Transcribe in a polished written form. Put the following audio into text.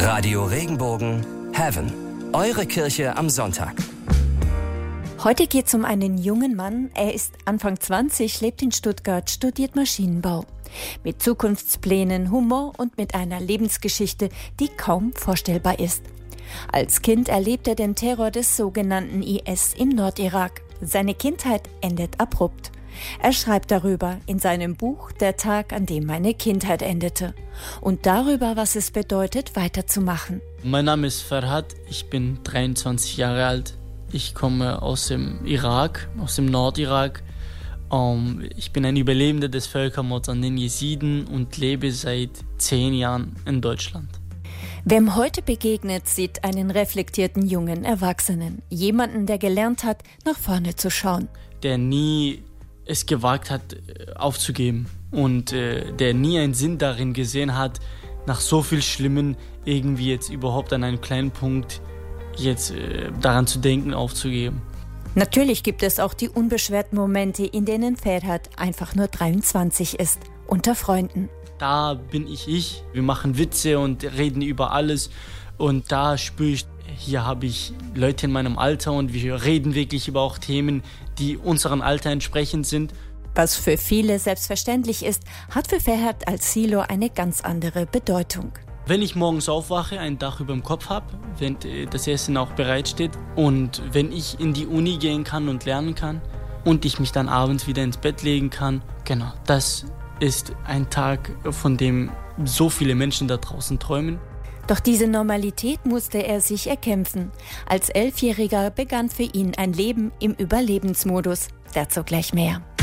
Radio Regenbogen Heaven. Eure Kirche am Sonntag. Heute geht es um einen jungen Mann. Er ist Anfang 20, lebt in Stuttgart, studiert Maschinenbau. Mit Zukunftsplänen, Humor und mit einer Lebensgeschichte, die kaum vorstellbar ist. Als Kind erlebt er den Terror des sogenannten IS im Nordirak. Seine Kindheit endet abrupt. Er schreibt darüber in seinem Buch »Der Tag, an dem meine Kindheit endete« und darüber, was es bedeutet, weiterzumachen. Mein Name ist Ferhat, ich bin 23 Jahre alt. Ich komme aus dem Irak, aus dem Nordirak. Ich bin ein Überlebender des Völkermords an den Jesiden und lebe seit 10 Jahren in Deutschland. Wem heute begegnet, sieht einen reflektierten jungen Erwachsenen. Jemanden, der gelernt hat, nach vorne zu schauen. Der nie es gewagt hat, aufzugeben und der nie einen Sinn darin gesehen hat, nach so viel Schlimmen irgendwie jetzt überhaupt an einem kleinen Punkt jetzt daran zu denken, aufzugeben. Natürlich gibt es auch die unbeschwerten Momente, in denen Ferhat einfach nur 23 ist, unter Freunden. Da bin ich. Wir machen Witze und reden über alles und da spüre ich, hier habe ich Leute in meinem Alter und wir reden wirklich über auch Themen, die unserem Alter entsprechend sind. Was für viele selbstverständlich ist, hat für Ferhat als Silo eine ganz andere Bedeutung. Wenn ich morgens aufwache, ein Dach über dem Kopf habe, wenn das Essen auch bereitsteht und wenn ich in die Uni gehen kann und lernen kann und ich mich dann abends wieder ins Bett legen kann, genau, das ist ein Tag, von dem so viele Menschen da draußen träumen. Doch diese Normalität musste er sich erkämpfen. Als 11-Jähriger begann für ihn ein Leben im Überlebensmodus. Dazu gleich mehr.